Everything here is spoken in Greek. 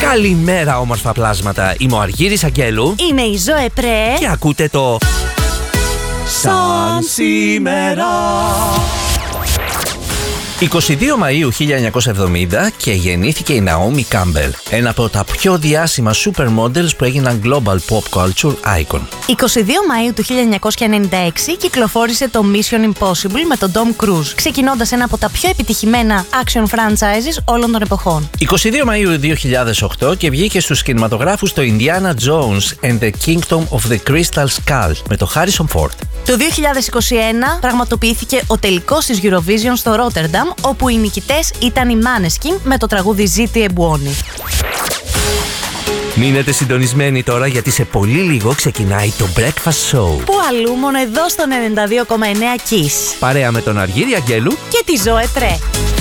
Καλημέρα όμορφα πλάσματα. Είμαι ο Αργύρης Αγγέλου. Είμαι η Ζωέ Πρέ. Και ακούτε το Σαν σήμερα. 22 Μαΐου 1970 και γεννήθηκε η Ναόμι Κάμπελ, ένα από τα πιο διάσημα supermodels που έγιναν global pop culture icon. 22 Μαΐου του 1996 κυκλοφόρησε το Mission Impossible με τον Tom Cruise, ξεκινώντας ένα από τα πιο επιτυχημένα action franchises όλων των εποχών. 22 Μαΐου 2008 και βγήκε στους κινηματογράφους το Indiana Jones and the Kingdom of the Crystal Skull με το Harrison Ford. Το 2021 πραγματοποιήθηκε ο τελικός της Eurovision στο Ρότερνταμ, όπου οι νικητές ήταν οι Måneskin με το τραγούδι Ζήτη Εμπουόνι. Μείνετε συντονισμένοι τώρα, γιατί σε πολύ λίγο ξεκινάει το Breakfast Show. Πού αλλού, μόνο εδώ στο 92,9 Kiss. Παρέα με τον Αργύρη Αγγέλου Και τη Ζωέ Πρέ.